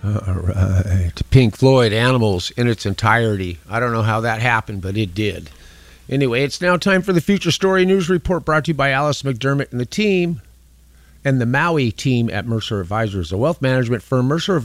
All right. Pink Floyd, Animals in its entirety. I don't know how that happened, but it did. Anyway, it's now time for the Future Story News Report, brought to you by Alice McDermott and the team, and the Maui team at Mercer Advisors, a wealth management firm. Mercer Advisors